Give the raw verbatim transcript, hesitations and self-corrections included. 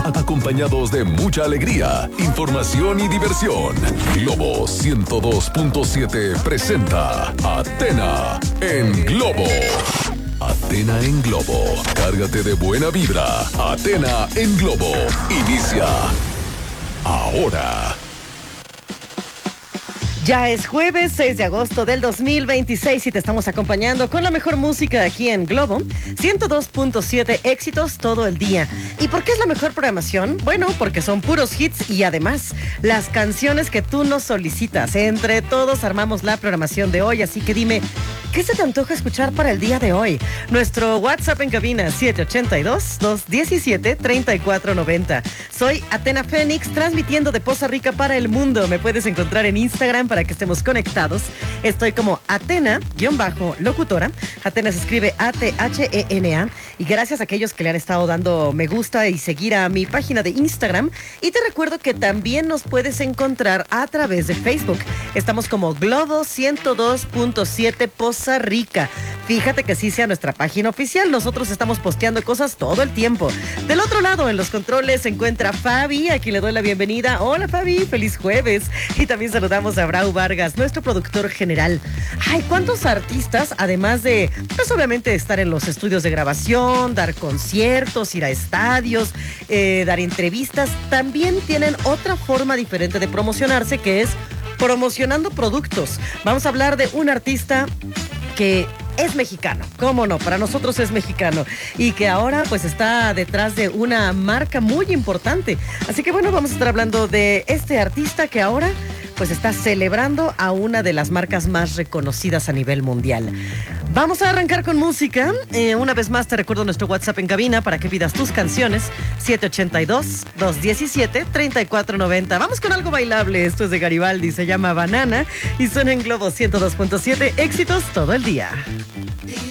acompañados de mucha alegría, información y diversión. Globo ciento dos punto siete presenta Athena en Globo. Athena en Globo. Cárgate de buena vibra. Athena en Globo. Inicia ahora. Ya es jueves seis de agosto del dos mil veintiséis y te estamos acompañando con la mejor música aquí en Globo ciento dos punto siete, éxitos todo el día. ¿Y por qué es la mejor programación? Bueno, porque son puros hits y además las canciones que tú nos solicitas. Entre todos armamos la programación de hoy, así que dime, ¿qué se te antoja escuchar para el día de hoy? Nuestro WhatsApp en cabina siete ocho dos, dos uno siete, tres cuatro nueve cero. Soy Athena Fénix, transmitiendo de Poza Rica para el mundo. Me puedes encontrar en Instagram para que estemos conectados. Estoy como Athena-locutora. Athena se escribe A T H E N A. Y gracias a aquellos que le han estado dando me gusta y seguir a mi página de Instagram. Y te recuerdo que también nos puedes encontrar a través de Facebook. Estamos como Globo ciento dos punto siete Poza Rica. Fíjate que sí sea nuestra página oficial. Nosotros estamos posteando cosas todo el tiempo. Del otro lado, en los controles, se encuentra Fabi, a quien le doy la bienvenida. Hola, Fabi, feliz jueves. Y también saludamos a Brau Vargas, nuestro productor general. Ay, ¿cuántos artistas, además de, pues obviamente, estar en los estudios de grabación, dar conciertos, ir a estadios, eh, dar entrevistas, también tienen otra forma diferente de promocionarse, que es promocionando productos? Vamos a hablar de un artista que es mexicano, cómo no, para nosotros es mexicano, y que ahora pues está detrás de una marca muy importante. Así que bueno, vamos a estar hablando de este artista que ahora pues está celebrando a una de las marcas más reconocidas a nivel mundial. Vamos a arrancar con música. Eh, una vez más te recuerdo nuestro WhatsApp en cabina para que pidas tus canciones. siete ocho dos, dos uno siete, tres cuatro nueve cero. Vamos con algo bailable. Esto es de Garibaldi, se llama Banana y suena en Globo ciento dos punto siete, éxitos todo el día.